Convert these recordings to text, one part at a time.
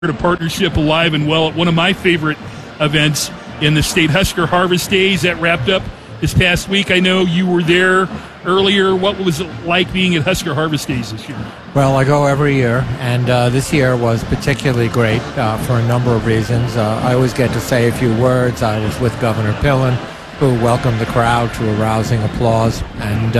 A partnership alive and well at one of my favorite events in the state, Husker Harvest Days. That wrapped up this past week. I know you were there earlier. What was it like being at Husker Harvest Days this year? Well, I go every year, and this year was particularly great for a number of reasons. I always get to say a few words. I was with Governor Pillen, who welcomed the crowd to a rousing applause. And,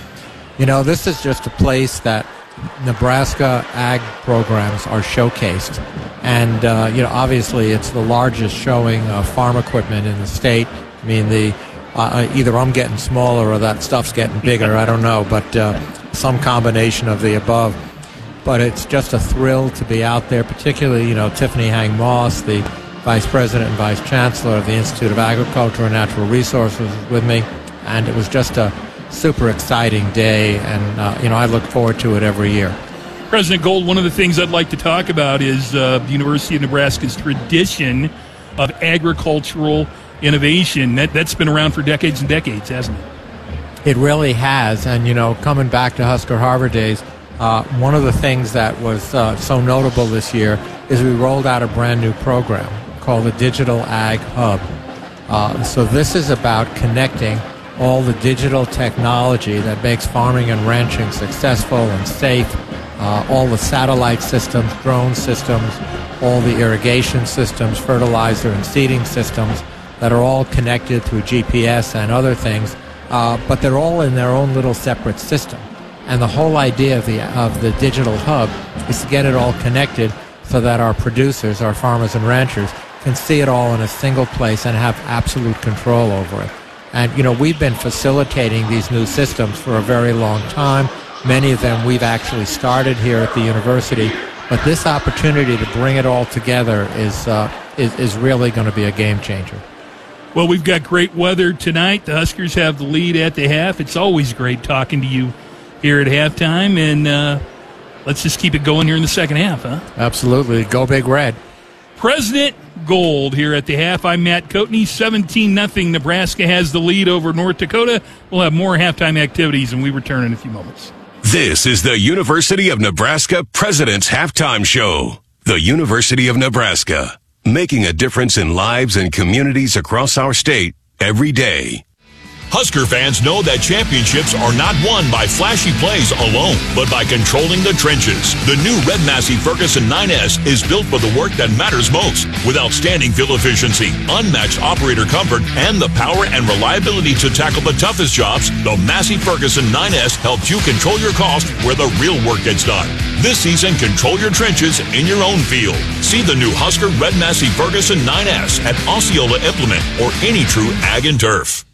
this is just a place that Nebraska ag programs are showcased. And, obviously it's the largest showing of farm equipment in the state. I mean, either I'm getting smaller or that stuff's getting bigger, I don't know, but some combination of the above. But it's just a thrill to be out there, particularly, Tiffany Hang Moss, the Vice President and Vice Chancellor of the Institute of Agriculture and Natural Resources, was with me. And it was just a super exciting day, and I look forward to it every year. President Gold, one of the things I'd like to talk about is the University of Nebraska's tradition of agricultural innovation. That's been around for decades and decades, hasn't it? It really has, and coming back to Husker Harvest Days, one of the things that was so notable this year is we rolled out a brand new program called the Digital Ag Hub. So this is about connecting all the digital technology that makes farming and ranching successful and safe, all the satellite systems, drone systems, all the irrigation systems, fertilizer and seeding systems that are all connected through GPS and other things, but they're all in their own little separate system. And the whole idea of the digital hub is to get it all connected so that our producers, our farmers and ranchers, can see it all in a single place and have absolute control over it. And, we've been facilitating these new systems for a very long time. Many of them we've actually started here at the university. But this opportunity to bring it all together is really going to be a game changer. Well, we've got great weather tonight. The Huskers have the lead at the half. It's always great talking to you here at halftime. And let's just keep it going here in the second half, huh? Absolutely. Go Big Red. President Gold here at the half. I'm Matt Coatney. 17-0. Nebraska has the lead over North Dakota. We'll have more halftime activities, and we return in a few moments. This is the University of Nebraska President's Halftime Show. The University of Nebraska, making a difference in lives and communities across our state every day. Husker fans know that championships are not won by flashy plays alone, but by controlling the trenches. The new Red Massey Ferguson 9S is built for the work that matters most, with outstanding fuel efficiency, unmatched operator comfort, and the power and reliability to tackle the toughest jobs. The Massey Ferguson 9S helps you control your cost where the real work gets done. This season, control your trenches in your own field. See the new Husker Red Massey Ferguson 9S at Osceola Implement or any true ag and turf.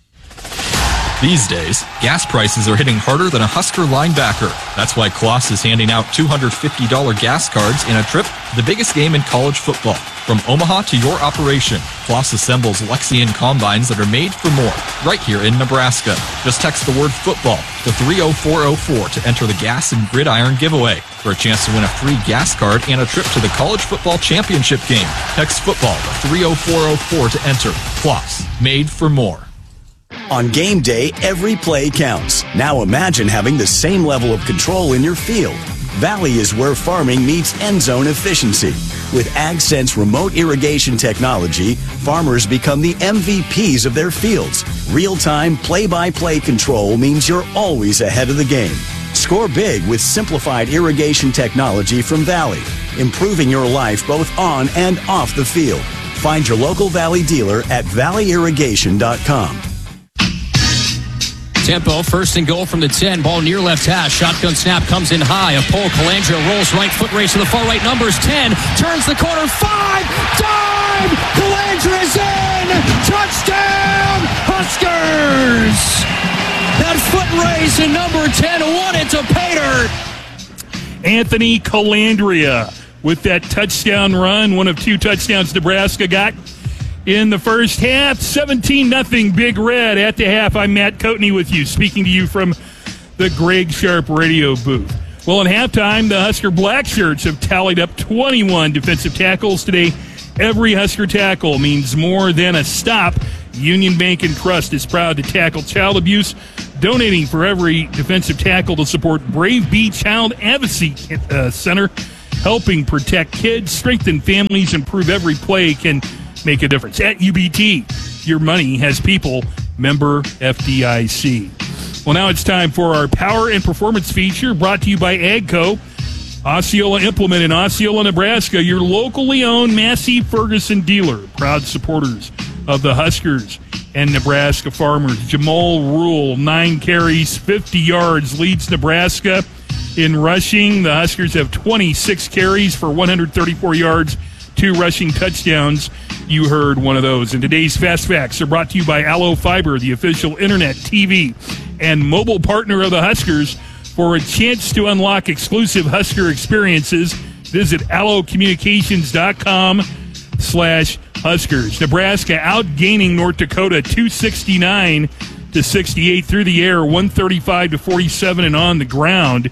These days, gas prices are hitting harder than a Husker linebacker. That's why Kloss is handing out $250 gas cards in a trip to the biggest game in college football. From Omaha to your operation, Kloss assembles Lexian combines that are made for more, right here in Nebraska. Just text the word football to 30404 to enter the Gas and Gridiron giveaway for a chance to win a free gas card and a trip to the college football championship game. Text football to 30404 to enter. Kloss, made for more. On game day, every play counts. Now imagine having the same level of control in your field. Valley is where farming meets end zone efficiency. With AgSense remote irrigation technology, farmers become the MVPs of their fields. Real-time, play-by-play control means you're always ahead of the game. Score big with simplified irrigation technology from Valley, improving your life both on and off the field. Find your local Valley dealer at valleyirrigation.com. Tempo, first and goal from the 10. Ball near left hash. Shotgun snap comes in high. A pull. Calandria rolls right. Foot race to the far right. Numbers 10. Turns the corner. 5. Dive! Calandria's in! Touchdown! Huskers! That foot race in number 10 won it to Pater. Anthony Calandria with that touchdown run. One of two touchdowns Nebraska got in the first half. 17-0 Big Red at the half. I'm Matt Coatney with you, speaking to you from the Greg Sharp radio booth. Well, in halftime, the Husker Black Shirts have tallied up 21 defensive tackles today. Every Husker tackle means more than a stop. Union Bank and Trust is proud to tackle child abuse, donating for every defensive tackle to support Brave Bee Child Advocacy Center, helping protect kids, strengthen families, and prove every play can make a difference. At UBT, your money has people. Member FDIC. Well, now it's time for our Power and Performance feature brought to you by AGCO. Osceola Implement in Osceola, Nebraska, your locally owned Massey Ferguson dealer. Proud supporters of the Huskers and Nebraska farmers. Jamal Rule, 9 carries, 50 yards, leads Nebraska in rushing. The Huskers have 26 carries for 134 yards, 2 rushing touchdowns. You heard one of those. And today's Fast Facts are brought to you by Allo Fiber, the official internet, TV, and mobile partner of the Huskers. For a chance to unlock exclusive Husker experiences, visit allocommunications.com/Huskers. Nebraska outgaining North Dakota 269-68 through the air, 135-47, and on the ground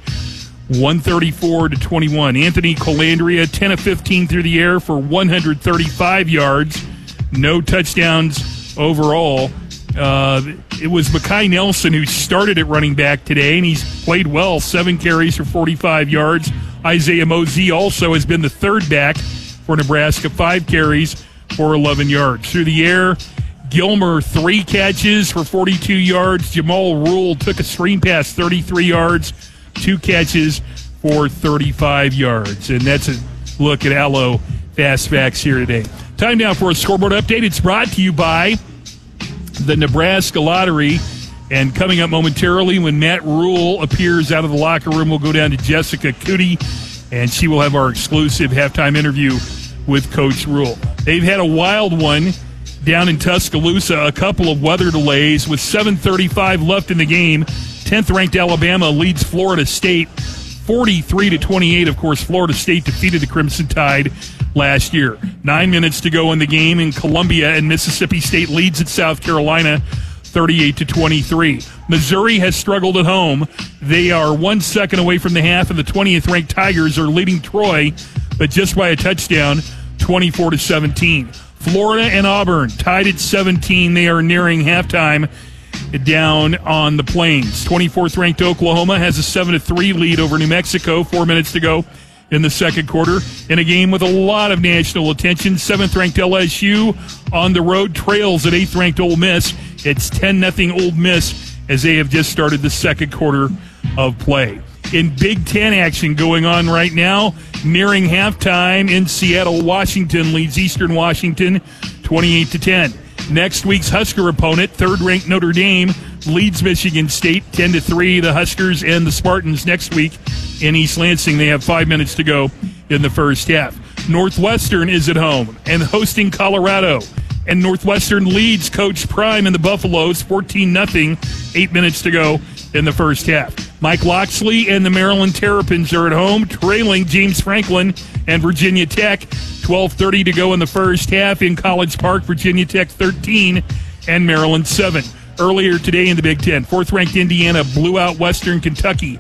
134-21. Anthony Colandrea 10 of 15 through the air for 135 yards, no touchdowns overall. It was Mekhi Nelson who started at running back today, and he's played well. 7 carries for 45 yards. Isaiah Mosey also has been the third back for Nebraska, 5 carries for 11 yards. Through the air, Gilmer, 3 catches for 42 yards. Jamal Rule took a screen pass, 33 yards, 2 catches for 35 yards. And that's a look at Allo Fast Facts here today. Time now for a scoreboard update. It's brought to you by the Nebraska Lottery. And coming up momentarily, when Matt Rule appears out of the locker room, we'll go down to Jessica Cootie, and she will have our exclusive halftime interview with Coach Rule. They've had a wild one down in Tuscaloosa, a couple of weather delays with 7:35 left in the game. 10th-ranked Alabama leads Florida State 43-28. Of course, Florida State defeated the Crimson Tide last year. 9 minutes to go in the game in Columbia, and Mississippi State leads at South Carolina 38-23. Missouri has struggled at home. They are 1 second away from the half, and the 20th-ranked Tigers are leading Troy, but just by a touchdown, 24-17. Florida and Auburn tied at 17. They are nearing halftime down on the Plains. 24th-ranked Oklahoma has a 7-3 lead over New Mexico. 4 minutes to go in the second quarter. In a game with a lot of national attention, 7th-ranked LSU on the road trails at 8th-ranked Ole Miss. It's 10-0 Ole Miss as they have just started the second quarter of play. In Big Ten action going on right now, nearing halftime in Seattle, Washington leads Eastern Washington 28-10. Next week's Husker opponent, 3rd-ranked Notre Dame, leads Michigan State 10-3. The Huskers and the Spartans next week in East Lansing. They have 5 minutes to go in the first half. Northwestern is at home and hosting Colorado. And Northwestern leads Coach Prime and the Buffaloes 14-0. 8 minutes to go in the first half. Mike Loxley and the Maryland Terrapins are at home, trailing James Franklin and Virginia Tech. 12:30 to go in the first half in College Park. Virginia Tech 13 and Maryland 7. Earlier today in the Big Ten, 4th-ranked Indiana blew out Western Kentucky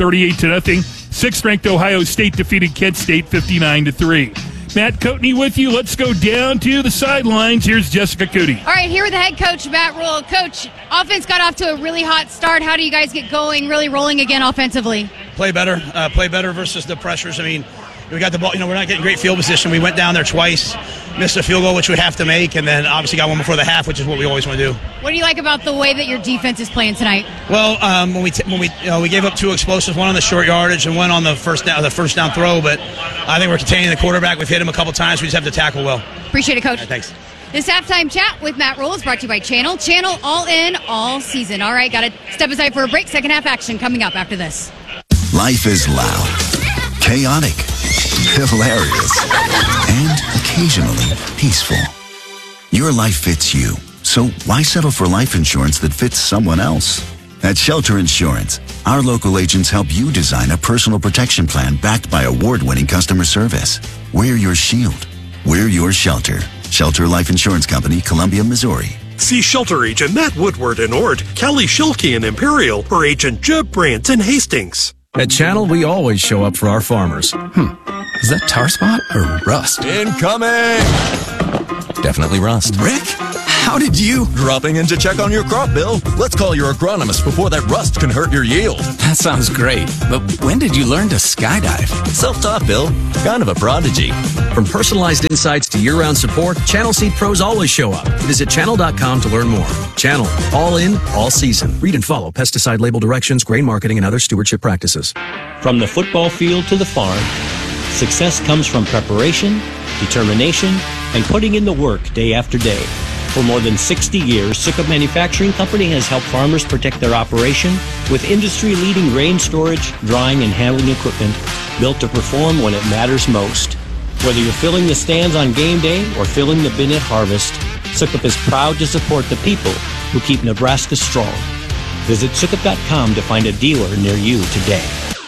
38-0. 6th-ranked Ohio State defeated Kent State 59-3. Matt Coatney with you. Let's go down to the sidelines. Here's Jessica Cootie. All right, here with the head coach, Matt Rule. Coach, offense got off to a really hot start. How do you guys get going, really rolling again offensively? Play better versus the pressures. I mean, we got the ball. We're not getting great field position. We went down there twice, missed a field goal, which we have to make, and then obviously got one before the half, which is what we always want to do. What do you like about the way that your defense is playing tonight? Well, when we gave up 2 explosives, one on the short yardage and one on the first down throw, but I think we're containing the quarterback. We've hit him a couple times. We just have to tackle well. Appreciate it, Coach. Right, thanks. This halftime chat with Matt Rule is brought to you by Channel. Channel all in, all season. All right, got to step aside for a break. Second half action coming up after this. Life is loud, chaotic, hilarious, and occasionally peaceful. Your life fits you, so why settle for life insurance that fits someone else? At Shelter Insurance, our local agents help you design a personal protection plan backed by award-winning customer service. We're your shield. We're your shelter. Shelter Life Insurance Company, Columbia, Missouri. See Shelter Agent Matt Woodward in Ord, Kelly Schilke in Imperial, or Agent Jeb Brandt in Hastings. At Channel, we always show up for our farmers. Is that tar spot or rust? Incoming! Definitely rust. Rick, How did you? Dropping in to check on your crop, Bill. Let's call your agronomist before that rust can hurt your yield. That sounds great. But when did you learn to skydive? Self-taught, Bill. Kind of a prodigy. From personalized insights to year-round support, Channel Seed pros always show up. Visit channel.com to learn more. Channel, all in, all season. Read and follow pesticide label directions, grain marketing, and other stewardship practices. From the football field to the farm, success comes from preparation, determination, and putting in the work day after day. For more than 60 years, Sukup Manufacturing Company has helped farmers protect their operation with industry-leading grain storage, drying, and handling equipment built to perform when it matters most. Whether you're filling the stands on game day or filling the bin at harvest, Sukup is proud to support the people who keep Nebraska strong. Visit Sukup.com to find a dealer near you today.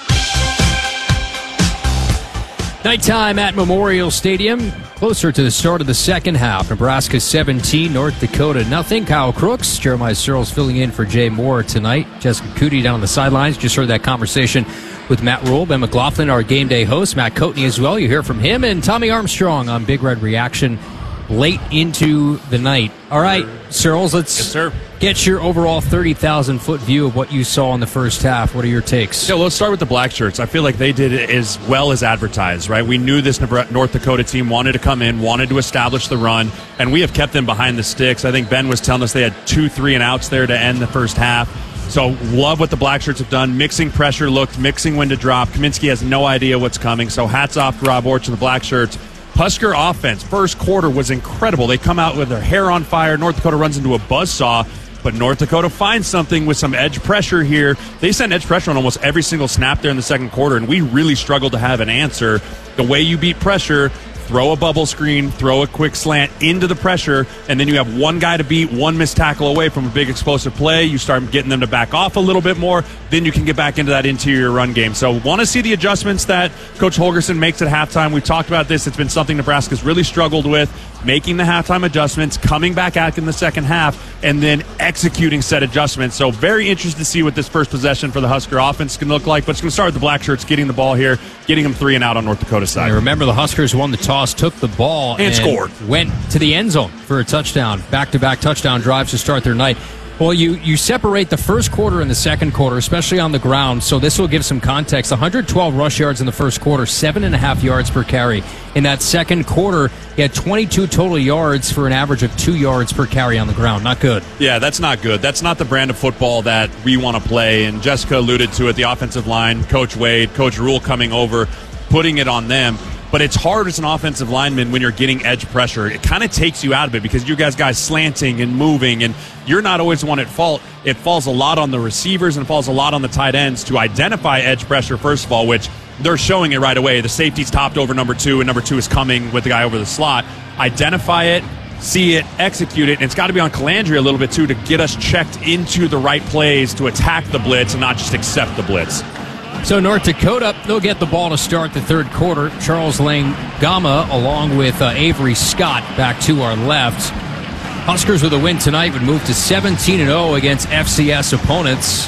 Nighttime at Memorial Stadium. Closer to the start of the second half. Nebraska 17, North Dakota nothing. Kyle Crooks, Jeremiah Searles filling in for Jay Moore tonight. Jessica Cootie down on the sidelines. Just heard that conversation with Matt Rule. Ben McLaughlin, our game day host. Matt Coatney as well. You hear from him. And Tommy Armstrong on Big Red Reaction late into the night. All right, Searles, let's get your overall 30,000-foot view of what you saw in the first half. What are your takes? Yeah, well, let's start with the Black Shirts. I feel like they did it as well as advertised, right? We knew this North Dakota team wanted to come in, wanted to establish the run, and we have kept them behind the sticks. I think Ben was telling us they had 2 3-and-outs there to end the first half. So love what the Black Shirts have done. Mixing pressure looked, mixing when to drop. Kaminsky has no idea what's coming. So hats off to Rob Orch and the Black Shirts. Husker offense, first quarter was incredible. They come out with their hair on fire. North Dakota runs into a buzzsaw, but North Dakota finds something with some edge pressure here. They sent edge pressure on almost every single snap there in the second quarter, and we really struggled to have an answer. The way you beat pressure, throw a bubble screen, throw a quick slant into the pressure, and then you have one guy to beat, one missed tackle away from a big explosive play. You start getting them to back off a little bit more, then you can get back into that interior run game. So want to see the adjustments that Coach Holgerson makes at halftime. We've talked about this. It's been something Nebraska's really struggled with, making the halftime adjustments, coming back out in the second half, and then executing said adjustments. So very interested to see what this first possession for the Husker offense can look like, but it's going to start with the Black Shirts getting the ball here, getting them 3-and-out on North Dakota's side. And remember, the Huskers won the toss, took the ball, and scored. Went to the end zone for a touchdown. Back-to-back touchdown drives to start their night. Well, you separate the first quarter and the second quarter, especially on the ground, so this will give some context. 112 rush yards in the first quarter, 7.5 yards per carry. In that second quarter, he had 22 total yards for an average of 2 yards per carry on the ground. Not good. Yeah, that's not good. That's not the brand of football that we want to play, and Jessica alluded to it, the offensive line, Coach Wade, Coach Rule coming over, putting it on them. But it's hard as an offensive lineman when you're getting edge pressure. It kind of takes you out of it because you guys slanting and moving, and you're not always the one at fault. It falls a lot on the receivers and falls a lot on the tight ends to identify edge pressure, first of all, which they're showing it right away. The safety's topped over number 2, and number 2 is coming with the guy over the slot. Identify it, see it, execute it, and it's got to be on Calandria a little bit, too, to get us checked into the right plays to attack the blitz and not just accept the blitz. So North Dakota, they'll get the ball to start the third quarter. Charles Langama along with Avery Scott back to our left. Huskers with a win tonight would move to 17-0 against FCS opponents.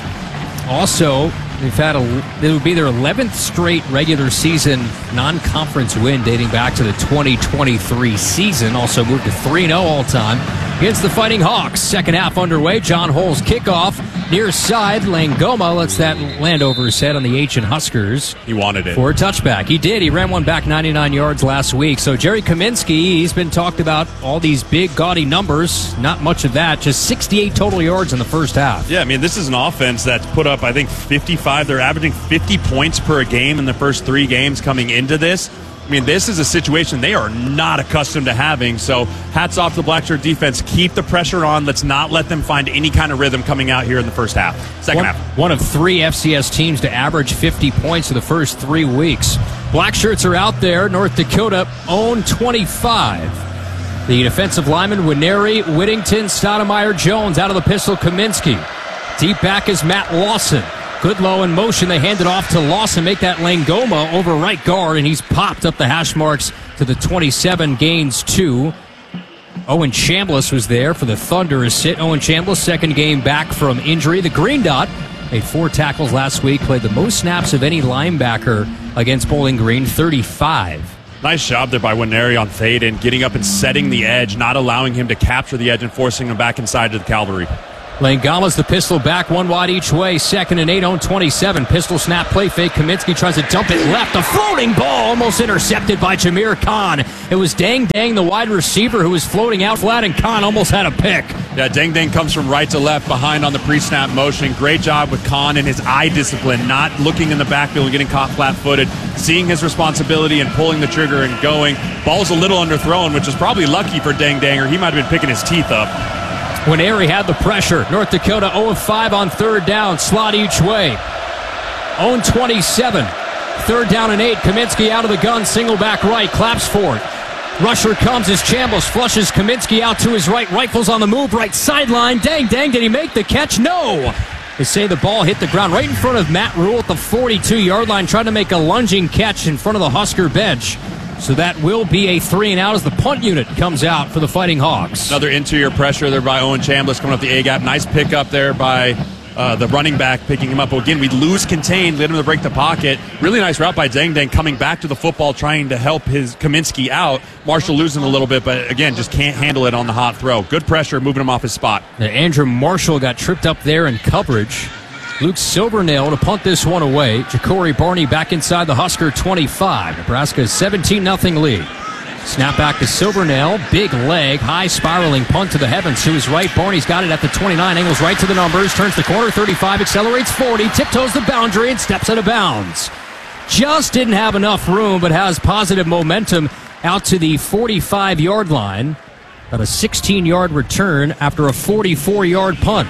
Also, it would be their 11th straight regular season non-conference win dating back to the 2023 season. Also moved to 3-0 all-time against the Fighting Hawks. Second half underway. John Hole's kickoff. Near side, Langoma lets that land over his head on the H&N Huskers. He wanted it. For a touchback. He did. He ran one back 99 yards last week. So Jerry Kaminsky, he's been talked about all these big, gaudy numbers. Not much of that. Just 68 total yards in the first half. Yeah, I mean, this is an offense that's put up, I think, 55. They're averaging 50 points per game in the first 3 games coming into this. I mean, this is a situation they are not accustomed to having. So hats off to the Black Shirt defense. Keep the pressure on. Let's not let them find any kind of rhythm coming out here in the first half. Second half. One of 3 FCS teams to average 50 points in the first 3 weeks. Black Shirts are out there. North Dakota own 25. The defensive lineman, Winery, Whittington, Stoudemire, Jones out of the pistol, Kaminsky. Deep back is Matt Lawson. Goodlow in motion. They hand it off to Lawson. Make that Langoma over right guard, and he's popped up the hash marks to the 27, gains 2. Owen Chambliss was there for the Thunderers sit. Owen Chambliss, second game back from injury. The Green Dot made 4 tackles last week, played the most snaps of any linebacker against Bowling Green, 35. Nice job there by Nwaneri on Thaden, getting up and setting the edge, not allowing him to capture the edge and forcing him back inside to the cavalry. Langama's the pistol back, one wide each way. 2nd and 8 on 27. Pistol snap, play fake. Kaminsky tries to dump it left. A floating ball almost intercepted by Jameer Khan. It was Dang Dang, the wide receiver, who was floating out flat, and Khan almost had a pick. Yeah, Dang Dang comes from right to left behind on the pre-snap motion. Great job with Khan and his eye discipline, not looking in the backfield and getting caught flat-footed, seeing his responsibility and pulling the trigger and going. Ball's a little underthrown, which is probably lucky for Dang Dang, or he might have been picking his teeth up. Nwaneri had the pressure. North Dakota 0 of 5 on 3rd down. Slot each way. 0 27. 3rd down and 8. Kaminsky out of the gun. Single back right. Claps for it. Rusher comes as Chambliss flushes Kaminsky out to his right. Rifles on the move. Right sideline. Dang, did he make the catch? No. They say the ball hit the ground right in front of Matt Rule at the 42-yard line, trying to make a lunging catch in front of the Husker bench. So that will be a 3-and-out as the punt unit comes out for the Fighting Hawks. Another interior pressure there by Owen Chambliss coming up the A-gap. Nice pickup there by the running back picking him up. Again, we lose contained, led him to break the pocket. Really nice route by Dang Dang coming back to the football, trying to help his Kaminsky out. Marshall losing a little bit, but again, just can't handle it on the hot throw. Good pressure, moving him off his spot. Now, Andrew Marshall got tripped up there in coverage. Luke Silvernail to punt this one away. Ja'Cory Barney back inside the Husker 25. Nebraska's 17-0 lead. Snap back to Silvernail. Big leg, high spiraling punt to the heavens. To his right, Barney's got it at the 29. Angles right to the numbers. Turns the corner, 35. Accelerates 40. Tiptoes the boundary and steps out of bounds. Just didn't have enough room, but has positive momentum out to the 45-yard line. Got a 16-yard return after a 44-yard punt.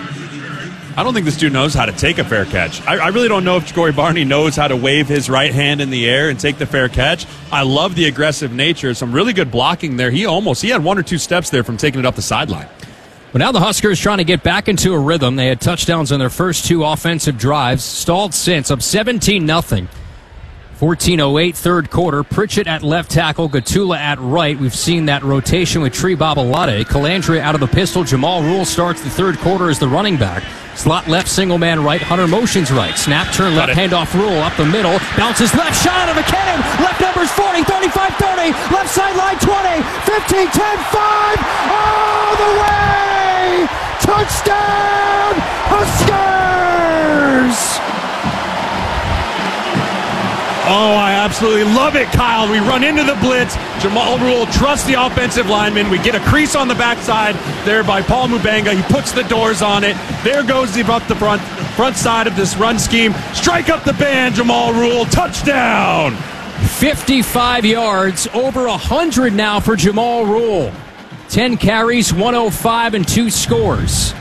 I don't think this dude knows how to take a fair catch. I really don't know if Ja'Cory Barney knows how to wave his right hand in the air and take the fair catch. I love the aggressive nature. Some really good blocking there. He had 1 or 2 steps there from taking it up the sideline. But now the Huskers trying to get back into a rhythm. They had touchdowns on their first 2 offensive drives. Stalled since, up 17-0. 14:08 third quarter. Pritchett at left tackle, Gatula at right. We've seen that rotation with Tree Babalade. Calandria out of the pistol. Jamal Rule starts the third quarter as the running back. Slot left, single man right. Hunter motions right. Snap, turn left, handoff Rule up the middle. Bounces left, shot out of McKinnon. Left numbers 40, 35, 30. Left sideline 20, 15, 10, 5. All the way! Touchdown, Huskers! Oh, I absolutely love it, Kyle. We run into the blitz. Jamal Rule trusts the offensive lineman. We get a crease on the backside there by Paul Mubanga. He puts the doors on it. There goes the front side of this run scheme. Strike up the band, Jamal Rule. Touchdown! 55 yards, over 100 now for Jamal Rule. 10 carries, 105, and 2 scores.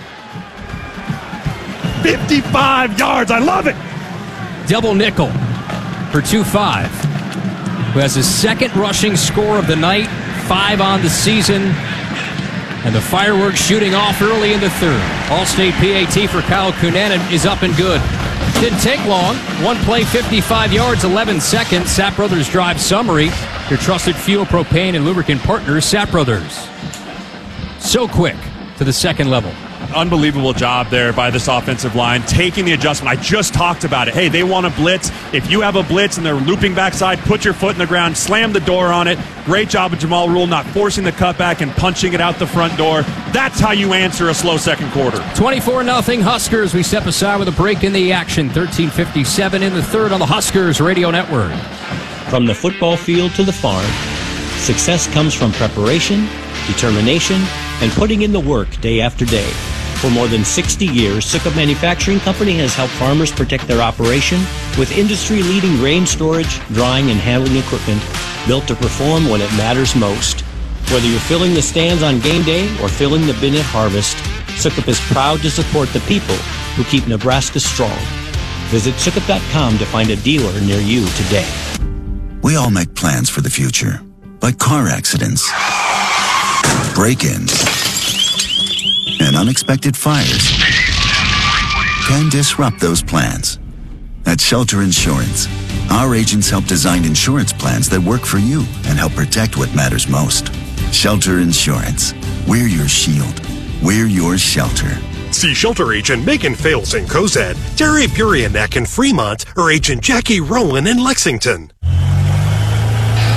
55 yards. I love it. Double nickel for 2-5, who has his second rushing score of the night, 5 on the season, and the fireworks shooting off early in the third. All-State PAT for Kyle Cunanan is up and good. Didn't take long. 1 play, 55 yards, 11 seconds. Sapp Brothers drive summary. Your trusted fuel, propane, and lubricant partners, Sapp Brothers. So quick to the second level. Unbelievable job there by this offensive line, taking the adjustment. I just talked about it. Hey, they want a blitz. If you have a blitz and they're looping backside, put your foot in the ground, slam the door on it. Great job of Jamal Rule not forcing the cutback and punching it out the front door. That's how you answer a slow second quarter. 24-0 Huskers. We step aside with a break in the action. 13:57 in the third on the Huskers Radio Network. From the football field to the farm, success comes from preparation, determination, and putting in the work day after day. For more than 60 years, Sukup Manufacturing Company has helped farmers protect their operation with industry-leading grain storage, drying, and handling equipment built to perform when it matters most. Whether you're filling the stands on game day or filling the bin at harvest, Sukup is proud to support the people who keep Nebraska strong. Visit Sukup.com to find a dealer near you today. We all make plans for the future, but car accidents, break-ins, and unexpected fires can disrupt those plans. At Shelter Insurance, our agents help design insurance plans that work for you and help protect what matters most. Shelter Insurance. We're your shield. We're your shelter. See Shelter Agent Megan Fales in Cozad, Terry Purianek in Fremont, or Agent Jackie Rowland in Lexington.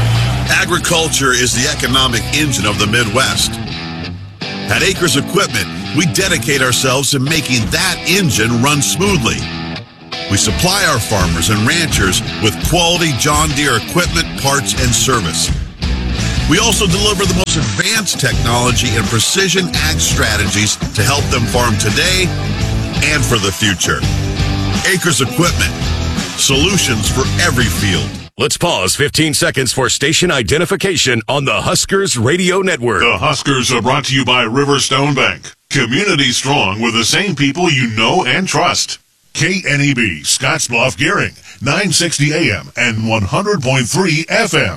Agriculture is the economic engine of the Midwest. At Acres Equipment, we dedicate ourselves to making that engine run smoothly. We supply our farmers and ranchers with quality John Deere equipment, parts, and service. We also deliver the most advanced technology and precision ag strategies to help them farm today and for the future. Acres Equipment, solutions for every field. Let's pause 15 seconds for station identification on the Huskers Radio Network. The Huskers are brought to you by Riverstone Bank. Community strong with the same people you know and trust. KNEB, Scottsbluff, Gearing, 960 AM and 100.3 FM.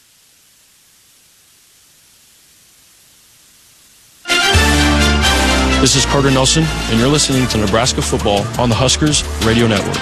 This is Carter Nelson, and you're listening to Nebraska Football on the Huskers Radio Network.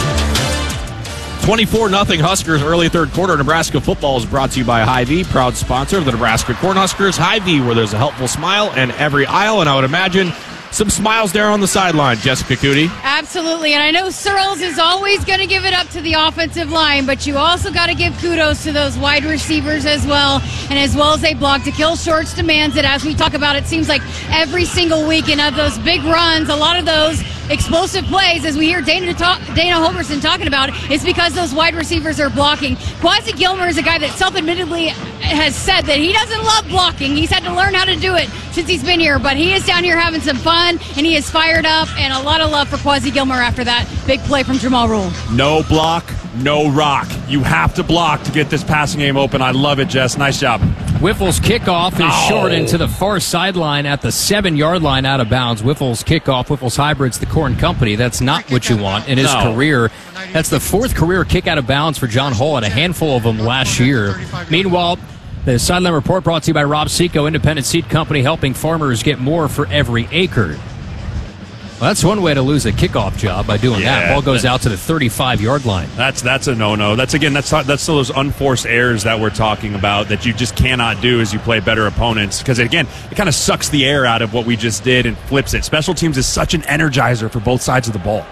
24-0 Huskers early third quarter. Nebraska Football is brought to you by Hy-Vee, proud sponsor of the Nebraska Cornhuskers. Hy-Vee, where there's a helpful smile in every aisle, and I would imagine some smiles there on the sideline. Jessica Cootie. Absolutely, and I know Searles is always going to give it up to the offensive line, but you also got to give kudos to those wide receivers as well, and as well as they block. Takil Shorts demands it. As we talk about, it seems like every single week, and of those big runs, a lot of those explosive plays, as we hear Dana Holgerson talking about, is because those wide receivers are blocking. Quasi Gilmer is a guy that self-admittedly has said that he doesn't love blocking. He's had to learn how to do it since he's been here, but he is down here having some fun, and he is fired up, and a lot of love for Quasi Gilmer after that big play from Jamal Rule. No block, no rock. You have to block to get this passing game open. I love it, Jess. Nice job. Wiffle's kickoff is short into the far sideline at the 7-yard line out of bounds. Wiffle's kickoff, Wiffle's Hybrids, the Corn Company. That's not what you want in his career. That's the 4th career kick out of bounds for John Hull, and a handful of them last year. Meanwhile, the Sideline Report brought to you by Rob Seco, Independent Seed Company, helping farmers get more for every acre. Well, that's one way to lose a kickoff job by doing that. Ball goes out to the 35-yard line. That's a no-no. That's those unforced errors that we're talking about that you just cannot do as you play better opponents. Because, again, it kind of sucks the air out of what we just did and flips it. Special teams is such an energizer for both sides of the ball.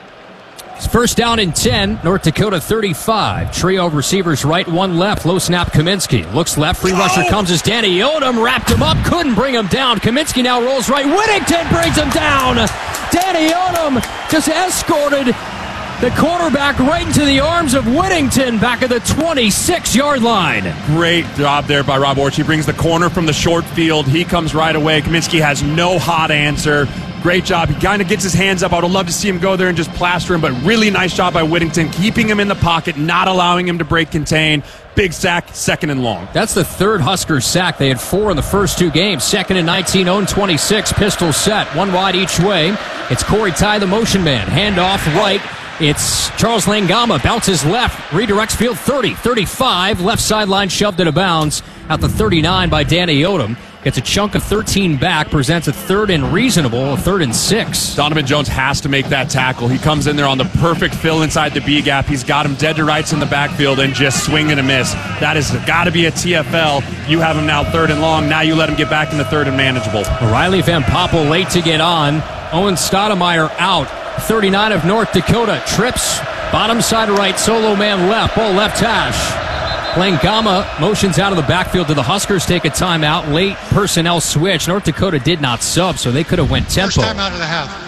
It's first down and 10, North Dakota 35. Trio of receivers right, one left. Low snap, Kaminsky. Looks left, free rusher comes as Danny Odom. Wrapped him up, couldn't bring him down. Kaminsky now rolls right. Whittington brings him down. Danny Odom just escorted the quarterback right into the arms of Whittington back at the 26-yard line. Great job there by Rob Orchie. Brings the corner from the short field. He comes right away. Kaminsky has no hot answer. Great job. He kind of gets his hands up. I would love to see him go there and just plaster him, but really nice job by Whittington, keeping him in the pocket, not allowing him to break contain. Big sack, 2nd and long. That's the 3rd Huskers sack. They had 4 in the first 2 games. 2nd and 19, own 26. Pistol set, one wide each way. It's Corey Ty, the motion man. Handoff right. It's Charles Langama. Bounces left. Redirects field 30, 35. Left sideline shoved into bounds at the 39 by Danny Odom. Gets a chunk of 13 back, presents a 3rd and reasonable, a 3rd and 6. Donovan Jones has to make that tackle. He comes in there on the perfect fill inside the B gap. He's got him dead to rights in the backfield and just swing and a miss. That has got to be a TFL. You have him now 3rd and long. Now you let him get back into 3rd and manageable. Riley Van Poppel late to get on. Owen Stoudemire out. 39 of North Dakota. Trips. Bottom side right. Solo man left. Ball left hash. Langama motions out of the backfield to the Huskers take a timeout. Late personnel switch. North Dakota did not sub, so they could have went tempo. First timeout of the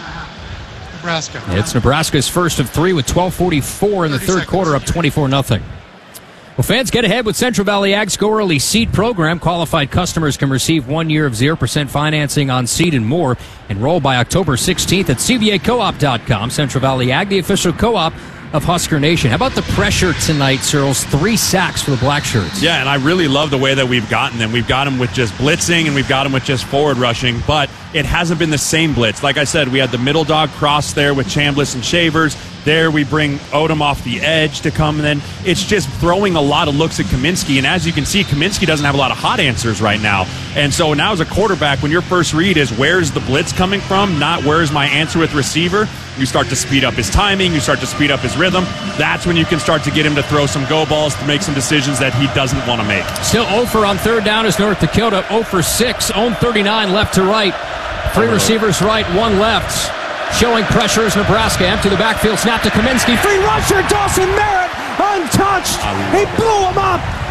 half. Nebraska. It's Nebraska's first of 3 with 12:44 in the third quarter, up 24-0. Well, fans, get ahead with Central Valley Ag's Go Early Seed program. Qualified customers can receive 1 year of 0% financing on seed and more. Enroll by October 16th at cvacoop.com. Central Valley Ag, the official co-op of Husker Nation. How about the pressure tonight, Searles? 3 sacks for the Blackshirts. Yeah, and I really love the way that we've gotten them. We've got them with just blitzing, and we've got them with just forward rushing, but it hasn't been the same blitz. Like I said, we had the middle dog cross there with Chambliss and Shavers. There we bring Odom off the edge to come, and then it's just throwing a lot of looks at Kaminsky, and as you can see, Kaminsky doesn't have a lot of hot answers right now. And so now as a quarterback, when your first read is where's the blitz coming from, not where's my answer with receiver, you start to speed up his timing, you start to speed up his rhythm. That's when you can start to get him to throw some go balls, to make some decisions that he doesn't want to make. Still 0 for on third down is North Dakota. 0 for 6, own 39 left to right. 3 receivers right, 1 left. Showing pressure is Nebraska. Empty the backfield, snap to Kaminsky. Free rusher, Dawson Merritt, untouched. He blew him up.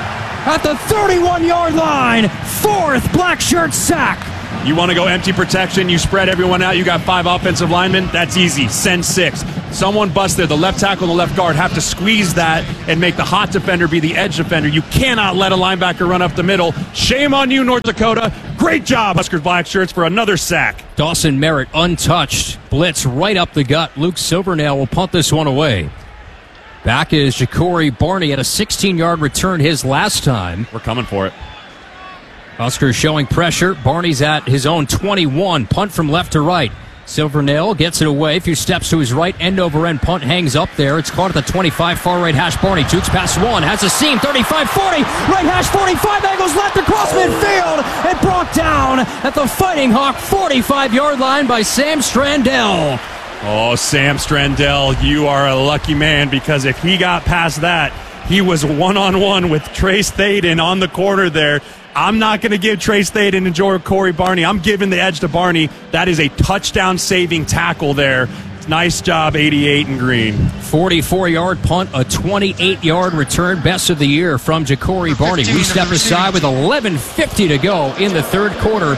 at the 31-yard line. Fourth black shirt sack. You want to go empty protection, you spread everyone out, you got 5 offensive linemen, that's easy. Send 6. Someone busts there, the left tackle and the left guard have to squeeze that and make the hot defender be the edge defender. You cannot let a linebacker run up the middle. Shame on you, North Dakota. Great job, Huskers black shirts, for another sack. Dawson Merritt untouched. Blitz right up the gut. Luke Silvernail will punt this one away. Back is Ja'Cory Barney at a 16-yard return his last time. We're coming for it. Huskers showing pressure. Barney's at his own 21. Punt from left to right. Silvernail gets it away. A few steps to his right. End over end punt hangs up there. It's caught at the 25. Far right hash. Barney jukes past 1. Has a seam. 35, 40. Right hash 45. Angles left across midfield. And brought down at the Fighting Hawk 45-yard line by Sam Strandell. Oh, Sam Strandell, you are a lucky man, because if he got past that, he was one-on-one with Trace Thaden on the corner there. I'm not going to give Trace Thaden and Ja'Cory Barney. I'm giving the edge to Barney. That is a touchdown-saving tackle there. Nice job, 88 and green. 44-yard punt, a 28-yard return. Best of the year from Ja'Cory Barney. We step aside with 11:50 to go in the third quarter.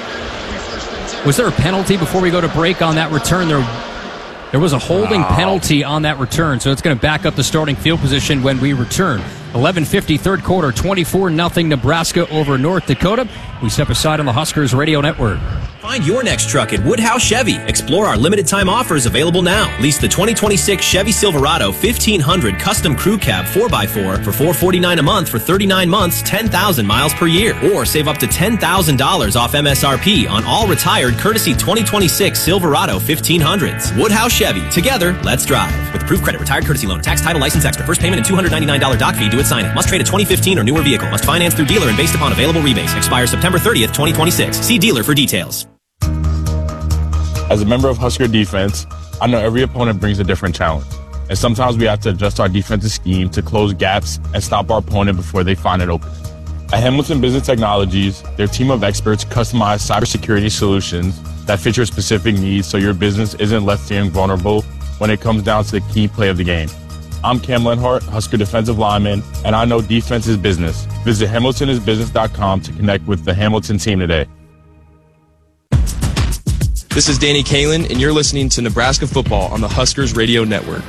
Was there a penalty before we go to break on that return? There was a holding penalty on that return, so it's going to back up the starting field position when we return. 11:50 third quarter, 24-0 Nebraska over North Dakota. We step aside on the Huskers Radio Network. Find your next truck at Woodhouse Chevy. Explore our limited time offers available now. Lease the 2026 Chevy Silverado 1500 Custom Crew Cab 4x4 for $449 a month for 39 months, 10,000 miles per year. Or save up to $10,000 off MSRP on all retired courtesy 2026 Silverado 1500s. Woodhouse Chevy. Together, let's drive. With approved credit, retired courtesy loan, tax, title, license extra. First payment and $299 doc fee due at signing. Must trade a 2015 or newer vehicle. Must finance through dealer and based upon available rebates. Expires September 30th, 2026. See dealer for details. As a member of Husker defense, I know every opponent brings a different challenge. And sometimes we have to adjust our defensive scheme to close gaps and stop our opponent before they find it open. At Hamilton Business Technologies, their team of experts customize cybersecurity solutions that fit your specific needs so your business isn't left feeling vulnerable when it comes down to the key play of the game. I'm Cam Lenhart, Husker defensive lineman, and I know defense is business. Visit HamiltonIsBusiness.com to connect with the Hamilton team today. This is Danny Kalin, and you're listening to Nebraska Football on the Huskers Radio Network.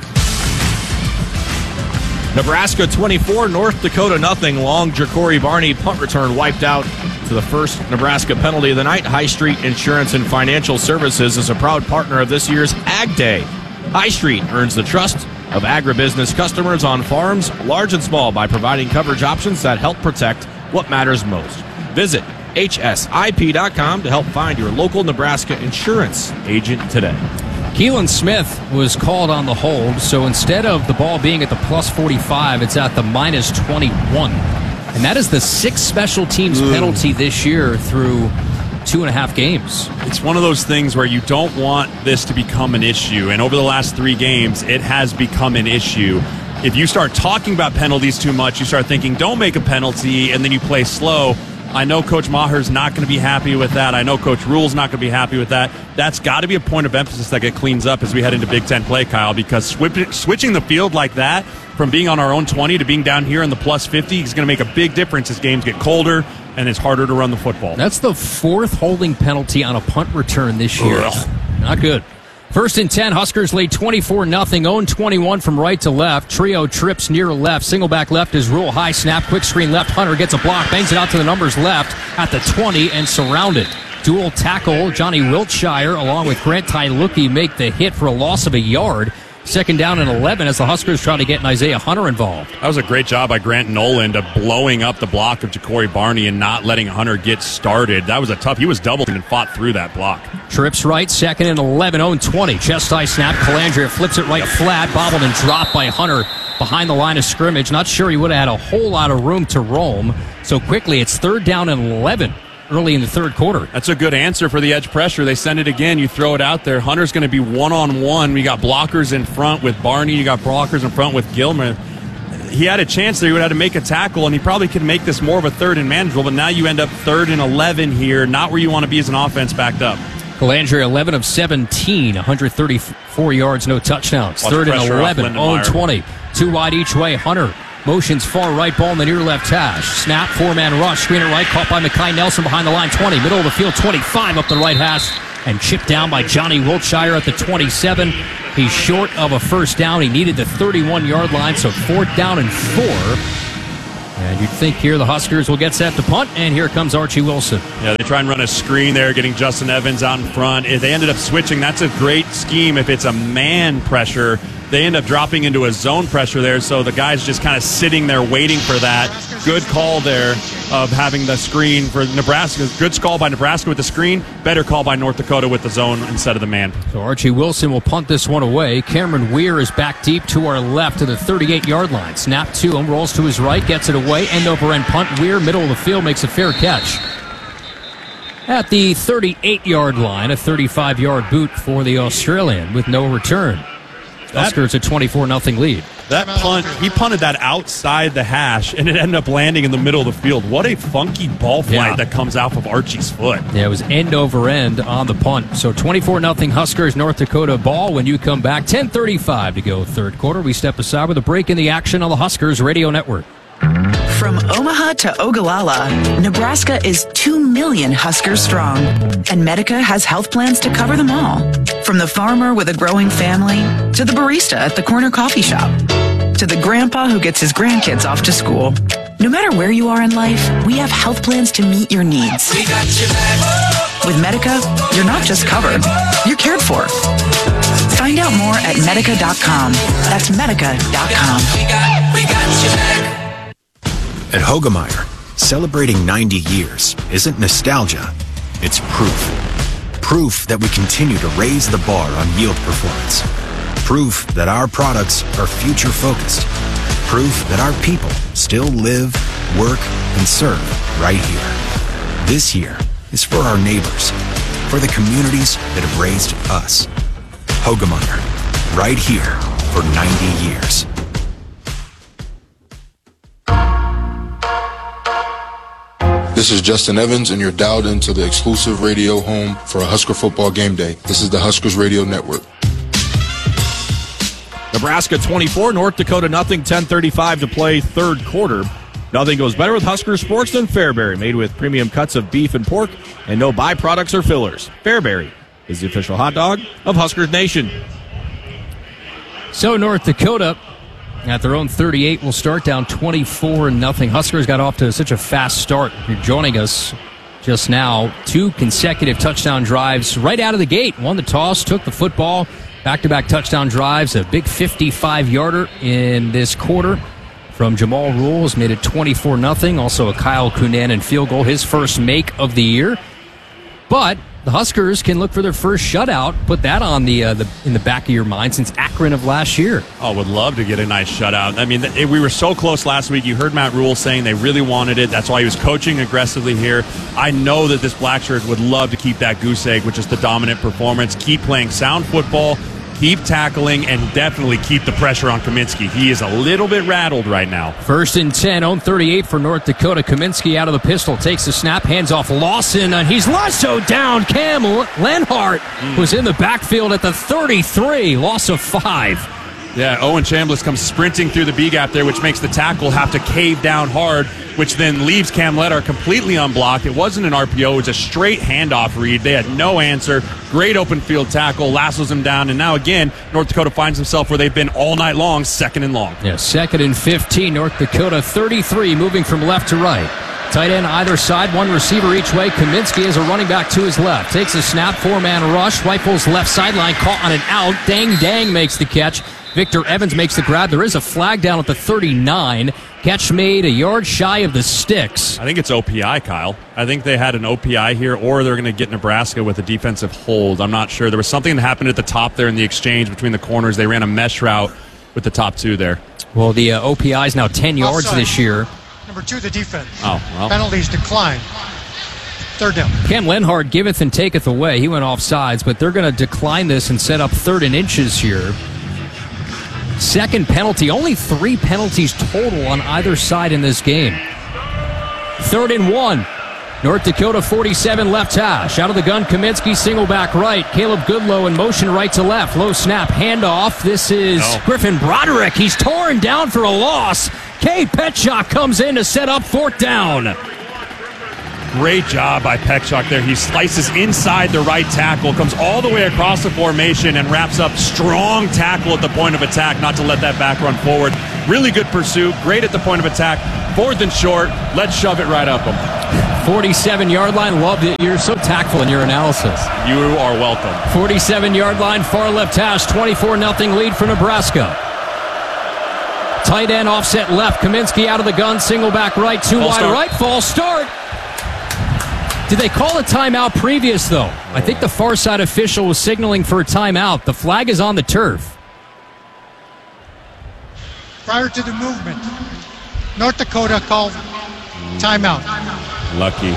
Nebraska 24, North Dakota nothing. Long Ja'Cory Barney punt return wiped out to the first Nebraska penalty of the night. High Street Insurance and Financial Services is a proud partner of this year's Ag Day. High Street earns the trust of agribusiness customers on farms, large and small, by providing coverage options that help protect what matters most. Visit HSIP.com to help find your local Nebraska insurance agent today. Keelan Smith was called on the hold, so instead of the ball being at the plus 45, it's at the minus 21. And that is the 6th special teams penalty this year through 2.5 games. It's one of those things where you don't want this to become an issue, and over the last 3 games, it has become an issue. If you start talking about penalties too much, you start thinking, don't make a penalty, and then you play slow. I know Coach Maher's not going to be happy with that. I know Coach Rule's not going to be happy with that. That's got to be a point of emphasis that gets cleans up as we head into Big Ten play, Kyle, because switching the field like that from being on our own 20 to being down here in the plus 50 is going to make a big difference as games get colder and it's harder to run the football. That's the 4th holding penalty on a punt return this year. Ugh. Not good. 1st and 10, Huskers lead 24-0, own 21 from right to left. Trio trips near left. Single back left is Rule. High snap, quick screen left. Hunter gets a block, bangs it out to the numbers left at the 20 and surrounded. Dual tackle, Johnny Wiltshire along with Grant Tyluki make the hit for a loss of a yard. 2nd down and 11 as the Huskers try to get Isaiah Hunter involved. That was a great job by Grant Noland of blowing up the block of Ja'Cory Barney and not letting Hunter get started. That was he was doubled and fought through that block. Trips right, 2nd and 11, own 20. Chest high snap, Calandria flips it right flat, bobbled and dropped by Hunter behind the line of scrimmage. Not sure he would have had a whole lot of room to roam. So quickly, it's 3rd down and 11. Early in the third quarter. That's a good answer for the edge pressure. They send it again. You throw it out there. Hunter's going to be one-on-one. We got blockers in front with Barney. You got blockers in front with Gilmer. He had a chance there. He would have to make a tackle, and he probably could make this more of a 3rd and manageable, but now you end up 3rd and 11 here. Not where you want to be as an offense backed up. Calandria 11 of 17, 134 yards, no touchdowns. 3rd and 11, own 20. 2 wide each way. Hunter Motions far right, ball in the near left hash. Snap, four-man rush, screener right, caught by Mekhi Nelson behind the line, 20. Middle of the field, 25 up the right hash. And chipped down by Johnny Wiltshire at the 27. He's short of a first down. He needed the 31-yard line, so 4th down and 4. And you'd think here the Huskers will get set to punt, and here comes Archie Wilson. Yeah, they try and run a screen there, getting Justin Evans out in front. If they ended up switching, that's a great scheme. If it's a man pressure, they end up dropping into a zone pressure there, so the guy's just kind of sitting there waiting for that. Good call there of having the screen for Nebraska. Good call by Nebraska with the screen. Better call by North Dakota with the zone instead of the man. So Archie Wilson will punt this one away. Cameron Weir is back deep to our left to the 38-yard line. Snap to him, rolls to his right, gets it away. End over end punt. Weir, middle of the field, makes a fair catch. At the 38-yard line, a 35-yard boot for the Australian with no return. Huskers a 24-0 lead. That punt, he punted that outside the hash, and it ended up landing in the middle of the field. What a funky ball flight that comes off of Archie's foot. Yeah, it was end over end on the punt. So 24-0 Huskers, North Dakota ball. When you come back, 10:35 to go third quarter. We step aside with a break in the action on the Huskers Radio Network. From Omaha to Ogallala, Nebraska is 2 million Huskers strong. And Medica has health plans to cover them all. From the farmer with a growing family, to the barista at the corner coffee shop, to the grandpa who gets his grandkids off to school. No matter where you are in life, we have health plans to meet your needs. We got your back. With Medica, you're not just covered, you're cared for. Find out more at Medica.com. That's Medica.com. We got your back. At Hogemeyer, celebrating 90 years isn't nostalgia, it's proof. Proof that we continue to raise the bar on yield performance. Proof that our products are future-focused. Proof that our people still live, work, and serve right here. This year is for our neighbors, for the communities that have raised us. Hogemeyer, right here for 90 years. This is Justin Evans, and you're dialed into the exclusive radio home for a Husker football game day. This is the Huskers Radio Network. Nebraska 24, North Dakota nothing, 10:35 to play third quarter. Nothing goes better with Husker Sports than Fairberry, made with premium cuts of beef and pork and no byproducts or fillers. Fairberry is the official hot dog of Huskers Nation. So North Dakota at their own 38 will start down 24-0. Huskers got off to such a fast start. You're joining us just now. 2 consecutive touchdown drives right out of the gate. Won the toss, took the football. Back-to-back touchdown drives. A big 55-yarder in this quarter from Jamal Rules. Made it 24-0. Also a Kyle Cunanan field goal. His first make of the year. But the Huskers can look for their first shutout. Put that on the in the back of your mind since Akron of last year. Oh, would love to get a nice shutout. I mean, we were so close last week. You heard Matt Rule saying they really wanted it. That's why he was coaching aggressively here. I know that this Blackshirt would love to keep that goose egg, which is the dominant performance. Keep playing sound football. Keep tackling, and definitely keep the pressure on Kaminsky. He is a little bit rattled right now. 1st and 10, own 38 for North Dakota. Kaminsky out of the pistol, takes the snap, hands off Lawson, and he's lassoed down. Cam Lenhart was in the backfield at the 33, loss of 5. Yeah, Owen Chambliss comes sprinting through the B-gap there, which makes the tackle have to cave down hard, which then leaves Cam Lenhart completely unblocked. It wasn't an RPO. It was a straight handoff read. They had no answer. Great open field tackle, lassos him down, and now again, North Dakota finds himself where they've been all night long, 2nd and long. Yeah, 2nd and 15, North Dakota 33, moving from left to right. Tight end either side, 1 receiver each way. Kaminsky is a running back to his left. Takes a snap, 4-man rush, rifles left sideline, caught on an out. Dang makes the catch. Victor Evans makes the grab. There is a flag down at the 39. Catch made a yard shy of the sticks. I think it's OPI, Kyle. I think they had an OPI here, or they're going to get Nebraska with a defensive hold. I'm not sure. There was something that happened at the top there in the exchange between the corners. They ran a mesh route with the top 2 there. Well, the OPI is now 10 yards Offside. this year. Number 2, the defense. Oh, well. Penalties decline. 3rd down. Cam Lenhart giveth and taketh away. He went off sides, but they're going to decline this and set up 3rd and inches here. 2nd penalty. Only 3 penalties total on either side in this game. 3rd and 1. North Dakota 47 left hash. Out of the gun, Kaminsky single back right. Caleb Goodlow in motion right to left. Low snap, handoff. This is Griffin Broderick. He's torn down for a loss. Cade Petchak comes in to set up fourth down. Great job by Petchak there. He slices inside the right tackle, comes all the way across the formation, and wraps up strong tackle at the point of attack, not to let that back run forward. Really good pursuit, great at the point of attack. Fourth and short, let's shove it right up him. 47-yard line, loved it. You're so tactful in your analysis. You are welcome. 47-yard line, far left hash, 24-0 lead for Nebraska. Tight end offset left, Kaminsky out of the gun, single back right, two wide right, false start. Did they call a timeout previous, though? I think the far side official was signaling for a timeout. The flag is on the turf. Prior to the movement, North Dakota called timeout. Lucky.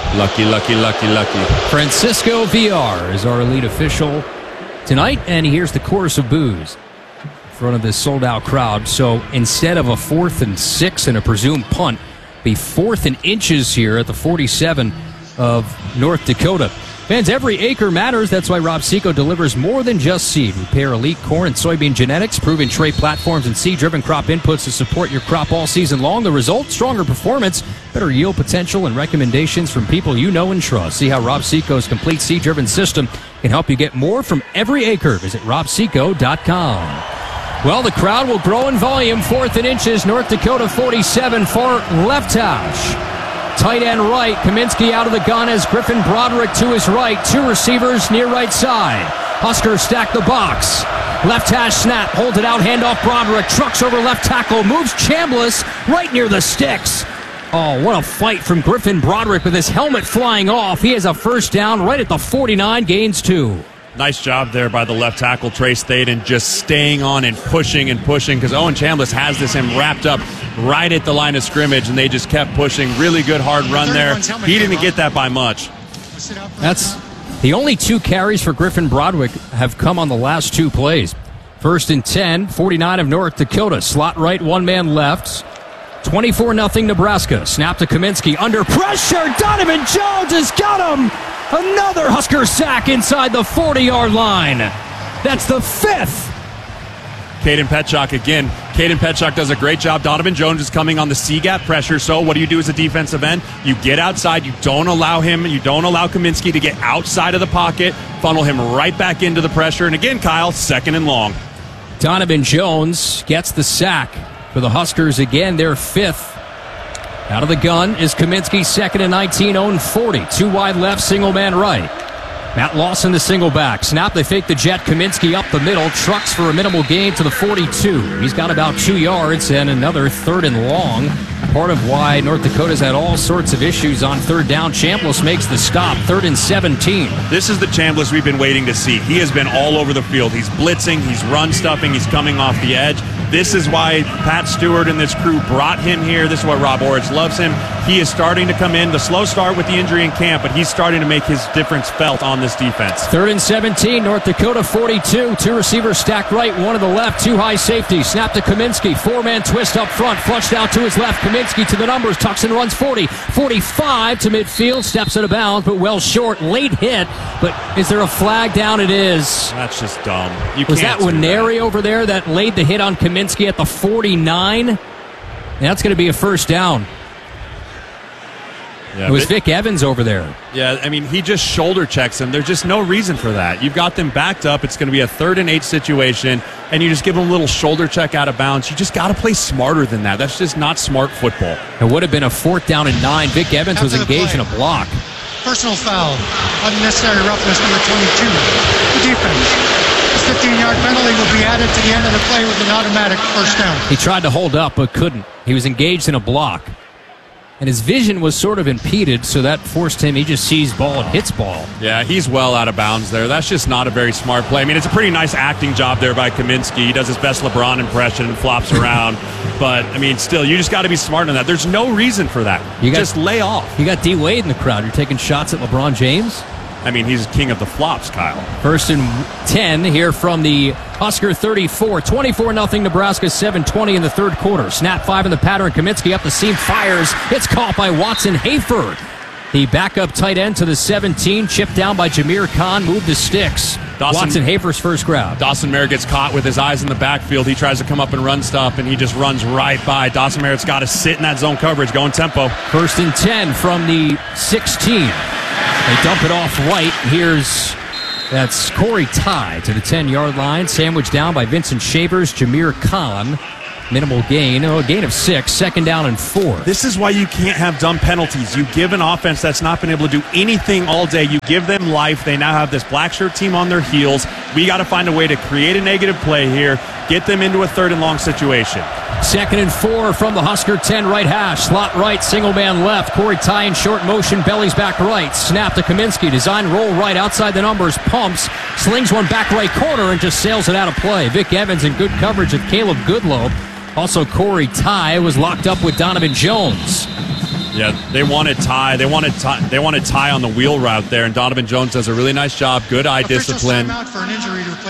Francisco VR is our lead official tonight, and he hears the chorus of boos in front of this sold-out crowd. So instead of a 4th and 6 and a presumed punt, be 4th and inches here at the 47 of North Dakota. Fans, every acre matters. That's why Rob Seco delivers more than just seed. We pair elite corn and soybean genetics, proven trait platforms, and seed-driven crop inputs to support your crop all season long. The result, stronger performance, better yield potential, and recommendations from people you know and trust. See how Rob Seco's complete seed-driven system can help you get more from every acre. Visit robseco.com. Well, the crowd will grow in volume. 4th and inches, North Dakota 47, far left hash. Tight end right, Kaminsky out of the gun as Griffin Broderick to his right. Two receivers near right side. Huskers stack the box. Left hash snap, holds it out, handoff Broderick, trucks over left tackle, moves Chambliss right near the sticks. Oh, what a fight from Griffin Broderick with his helmet flying off. He has a first down right at the 49, gains 2. Nice job there by the left tackle, Trace Thaden, just staying on and pushing because Owen Chambliss has him wrapped up right at the line of scrimmage, and they just kept pushing. Really good hard run there. He didn't get that by much. That's the only 2 carries for Griffin Broderick have come on the last 2 plays. 1st and 10, 49 of North Dakota. Slot right, one man left. 24-0 Nebraska. Snap to Kaminsky. Under pressure. Donovan Jones has got him. Another Husker sack inside the 40-yard line. That's the 5th. Caden Petchak again. Caden Petchak does a great job. Donovan Jones is coming on the C-gap pressure. So what do you do as a defensive end? You get outside. You don't allow Kaminsky to get outside of the pocket. Funnel him right back into the pressure. And again, Kyle, 2nd and long. Donovan Jones gets the sack for the Huskers again. They're 5th. Out of the gun is Kaminsky, 2nd and 19, own 40. 2 wide left, single man right. Matt Lawson, the single back. Snap, they fake the jet. Kaminsky up the middle. Trucks for a minimal gain to the 42. He's got about 2 yards and another 3rd and long. Part of why North Dakota's had all sorts of issues on 3rd down. Chambliss makes the stop, 3rd and 17. This is the Chambliss we've been waiting to see. He has been all over the field. He's blitzing, he's run stuffing, he's coming off the edge. This is why Pat Stewart and this crew brought him here. This is why Rob Orich loves him. He is starting to come in. The slow start with the injury in camp, but he's starting to make his difference felt on this defense. 3rd and 17, North Dakota 42. 2 receivers stacked right, 1 to the left, 2 high safety. Snap to Kaminsky, 4-man twist up front, flushed out to his left. Kaminsky to the numbers, tucks and runs 40. 45 to midfield, steps out of bounds, but well short. Late hit, but is there a flag down? It is. That's just dumb. Was that Winery over there that laid the hit on Kaminsky at the 49? That's going to be a first down. Yeah, it was Vic Evans over there. Yeah, I mean, he just shoulder checks him. There's just no reason for that. You've got them backed up. It's going to be a 3rd and 8 situation, and you just give them a little shoulder check out of bounds. You just got to play smarter than that. That's just not smart football. It would have been a 4th down and 9. Vic Evans was engaged in a block. Personal foul. Unnecessary roughness, number 22. The defense. This 15-yard penalty will be added to the end of the play with an automatic first down. He tried to hold up but couldn't. He was engaged in a block. And his vision was sort of impeded, so that forced him. He just sees ball and hits ball. Yeah, he's well out of bounds there. That's just not a very smart play. I mean, it's a pretty nice acting job there by Kaminsky. He does his best LeBron impression and flops around. But, I mean, still, you just got to be smart on that. There's no reason for that. Just lay off. You got D. Wade in the crowd. You're taking shots at LeBron James? I mean, he's king of the flops, Kyle. 1st and 10 here from the Husker 34. 24-0 Nebraska, 7:20 in the 3rd quarter. Snap 5 in the pattern. Kaminsky up the seam, fires. It's caught by Watson Hayford. The backup tight end to the 17, chipped down by Jameer Khan, moved the sticks. Watson Hafer's first grab. Dawson Merritt gets caught with his eyes in the backfield. He tries to come up and run stuff, and he just runs right by. Dawson Merritt's got to sit in that zone coverage, going tempo. 1st and 10 from the 16. They dump it off right. That's Corey Ty to the 10-yard line. Sandwiched down by Vincent Shavers, Jameer Khan. Minimal gain. A gain of 6. 2nd down and 4. This is why you can't have dumb penalties. You give an offense that's not been able to do anything all day. You give them life. They now have this black shirt team on their heels. We got to find a way to create a negative play here. Get them into a 3rd and long situation. 2nd and 4 from the Husker 10 right hash. Slot right, single man left. Corey Ty in short motion, bellies back right. Snap to Kaminsky. Design roll right outside the numbers. Pumps. Slings one back right corner and just sails it out of play. Vic Evans in good coverage with Caleb Goodlow. Also, Corey Ty was locked up with Donovan Jones. Yeah, they wanted Ty. They wanted Ty on the wheel route there, and Donovan Jones does a really nice job. Good eye discipline. Official timeout for an injury to a player.